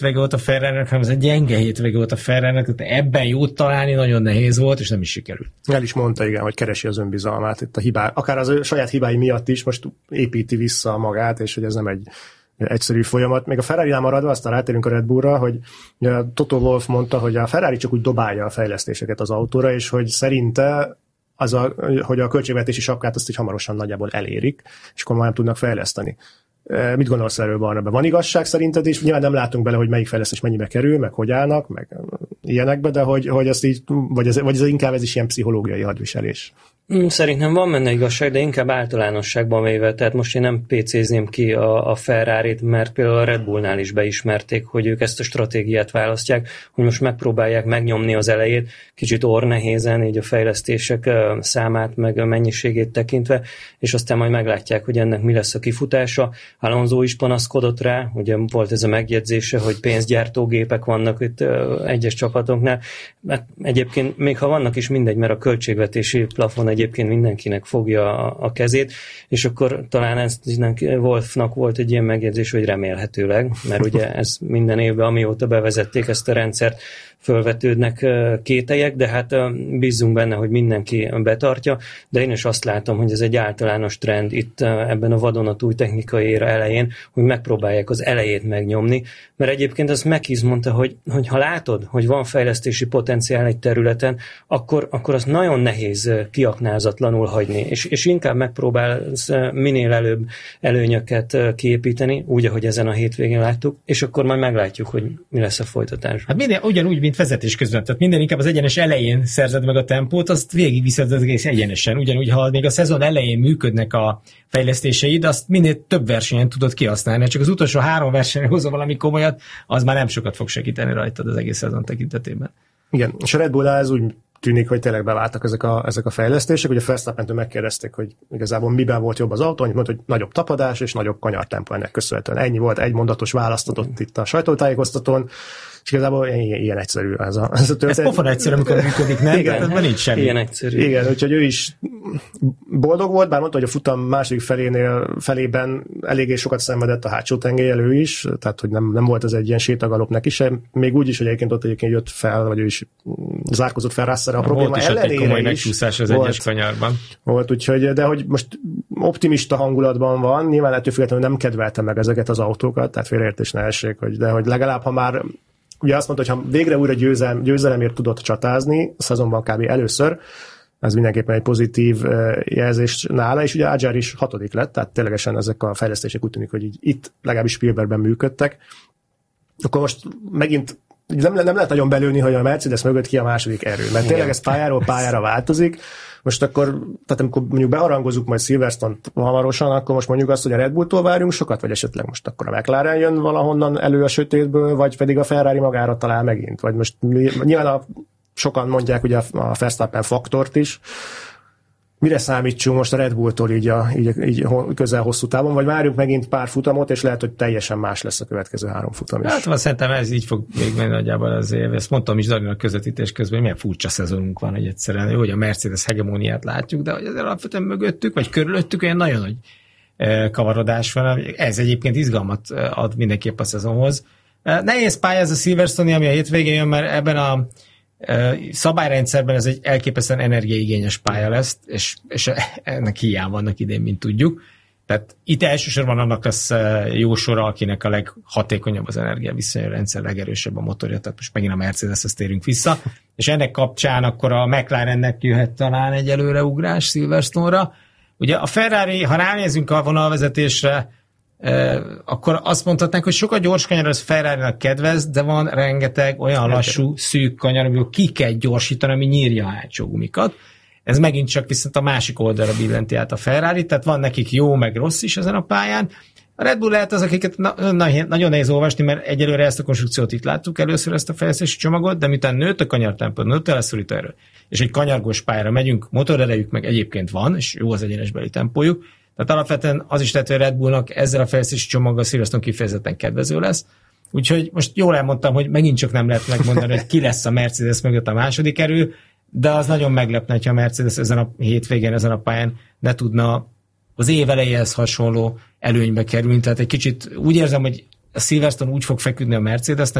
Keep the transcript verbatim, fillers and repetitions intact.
hétvége volt a Ferrarinak, hanem ez egy gyenge hétvége volt a Ferrarinak, tehát ebben jót találni nagyon nehéz volt, és nem is sikerült. El is mondta, igen, hogy keresi az önbizalmát, itt a hibá, akár az ő saját hibái miatt is most építi vissza magát, és hogy ez nem egy egyszerű folyamat. Még a Ferrari-nál maradva, aztán rátérünk a Red Bullra, hogy Toto Wolff mondta, hogy a Ferrari csak úgy dobálja a fejlesztéseket az autóra, és hogy szerinte az a, hogy a költségvetési sapkát azt így hamarosan nagyjából elérik, és akkor már nem tudnak fejleszteni. Mit gondolsz erről, Barna? Van igazság szerinted is? Nyilván nem látunk bele, hogy melyik fejlesztés mennyibe kerül, meg hogy állnak, meg ilyenekbe, de hogy, hogy ezt így, vagy ez, vagy ez inkább ez is ilyen pszichológiai hadviselés. Szerintem van benne igazság, de inkább általánosságban véve. Tehát most én nem pécézném ki a, a Ferrarit, mert például a Red Bullnál is beismerték, hogy ők ezt a stratégiát választják, hogy most megpróbálják megnyomni az elejét, kicsit orrnehézen, így a fejlesztések számát, meg a mennyiségét tekintve, és aztán majd meglátják, hogy ennek mi lesz a kifutása. Alonso is panaszkodott rá, ugye volt ez a megjegyzése, hogy pénzgyártógépek vannak itt egyes csapatoknál. Hát egyébként még ha vannak is mindegy, mert a költségvetési plafon egyébként mindenkinek fogja a, a kezét, és akkor talán ezt Wolffnak volt egy ilyen megjegyzés, hogy remélhetőleg, mert ugye ez minden évben, amióta bevezették ezt a rendszert, fölvetődnek kételyek, de hát bízzunk benne, hogy mindenki betartja, de én is azt látom, hogy ez egy általános trend itt ebben a vadonatúj technikai éra elején, hogy megpróbálják az elejét megnyomni, mert egyébként azt Mekiz mondta, hogy, hogy ha látod, hogy van fejlesztési potenciál egy területen, akkor, akkor azt nagyon nehéz kiaknázatlanul hagyni, és, és inkább megpróbálsz minél előbb előnyöket kiépíteni, úgy, ahogy ezen a hétvégén láttuk, és akkor majd meglátjuk, hogy mi lesz a folytatás. Hát minden, ugyanúgy, mint vezetés közben. Tehát minden inkább az egyenes elején szerzed meg a tempót, azt végigviszed az egész egyenesen. Ugyanúgy, ha még a szezon elején működnek a fejlesztéseid, azt minél több versenyen tudod kihasználni. Csak az utolsó három versenyen hozol valami komolyat, az már nem sokat fog segíteni rajtad az egész szezon tekintetében. Igen, és a Red Bull ez úgy tűnik, hogy tényleg beváltak ezek a, ezek a fejlesztések. Ugye Verstappentől megkérdezték, hogy igazából miben volt jobb az autó, annyit mondta, hogy nagyobb tapadás és nagyobb kanyartempó ennek köszönhetően. Ennyi volt, egy mondatos választ adott itt a sajtótájékoztatón, és igazából ilyen, ilyen egyszerű ez a, ez a történet. Ez pofon egyszerű, amikor működik, nem? Igen, tehát nincs semmi. Ilyen egyszerű. Igen, úgyhogy ő is boldog volt, bár mondta, hogy a futam második felénél felében eléggé sokat szenvedett a hátsó tengelyelő is, tehát hogy nem, nem volt ez egy ilyen sétagalop neki sem, még úgy is, hogy egyébként ott egyébként jött fel, vagy ő is zárkozott fel Russellre a probléma volt is ellenére egy komoly is. megcsúszás az volt, egyes kanyarban. Volt, úgyhogy, de hogy most optimista hangulatban van, nyilván ettől függetlenül nem kedvelte meg ezeket az autókat, tehát félreértés ne essék, hogy, de hogy legalább, ha már ugye azt mondta, hogy ha végre újra győzelem, győzelemért tudott csatázni, a szezonban kb. Először, ez mindenképpen egy pozitív jelzés nála, és ugye Adjar is hatodik lett, tehát ténylegesen ezek a fejlesztések úgy tűnik, hogy így, itt legalábbis Spielbergben működtek. Akkor most megint nem, nem lehet nagyon belőni, hogy a Mercedes mögött ki a második erő, mert tényleg ez pályáról pályára változik. Most akkor, tehát amikor mondjuk beharangozunk majd Silverstone-t hamarosan, akkor most mondjuk azt, hogy a Red Bulltól várjunk sokat, vagy esetleg most akkor a McLaren jön valahonnan elő a sötétből, vagy pedig a Ferrari magára talál megint. Vagy most nyilván a, sokan mondják ugye a Verstappen faktort is. Mire számítsunk most a Red Bulltól így, a, így, így közel hosszú távon, vagy várjuk megint pár futamot, és lehet, hogy teljesen más lesz a következő három futam is. Hát van, szerintem ez így fog még menni nagyjából az év. Ezt mondtam is Daninak közvetítés közben, hogy milyen furcsa szezonunk van, hogy egyszerűen, jó, hogy a Mercedes hegemóniát látjuk, de hogy azért alapvetően mögöttük, vagy körülöttük olyan nagyon nagy kavarodás van. Ez egyébként izgalmat ad mindenképp a szezonhoz. Nehéz pálya ez a Silverstone, ami a hétvégén jön, mert ebben a szabályrendszerben ez egy elképesztően energiaigényes pálya lesz, és, és ennek hiány vannak idén, mint tudjuk. Tehát itt elsősorban annak lesz jó sora, akinek a leghatékonyabb az energiaviszonyú rendszer, legerősebb a motorja, tehát most megint a Mercedeshez térünk vissza, és ennek kapcsán akkor a McLarennek jöhet talán egy előreugrás Silverstone-ra. Ugye a Ferrari, ha ránézünk a vonalvezetésre, Uh, akkor azt mondhatnánk, hogy sokat gyors kanyar az Ferrari-nak kedvez, de van rengeteg olyan lassú, szűk kanyar, amiből ki kell gyorsítani, ami nyírja a hátsó gumikat. Ez megint csak viszont a másik oldalra billenti át a Ferrari, tehát van nekik jó, meg rossz is ezen a pályán. A Red Bull lehet az, akiket na, na, nagyon nehéz olvasni, mert egyelőre ezt a konstrukciót itt láttuk először, ezt a fejlesztési csomagot, de miután nőtt a kanyartempó, nőtt a leszorító erő, és egy kanyargós pályára megyünk, motorerejük meg egyébként van, és jó az egyenesbeli tempójuk. Tehát alapvetően az is lehet, hogy a Red Bullnak ezzel a fejlesztési csomaggal Silverstone kifejezetten kedvező lesz. Úgyhogy most jól elmondtam, hogy megint csak nem lehet megmondani, hogy ki lesz a Mercedes mögött a második erő, de az nagyon meglepne, ha a Mercedes ezen a hétvégén, ezen a pályán ne tudna az év elejéhez hasonló előnybe kerülni. Tehát egy kicsit úgy érzem, hogy a Silverstone úgy fog feküdni a Mercedesnek,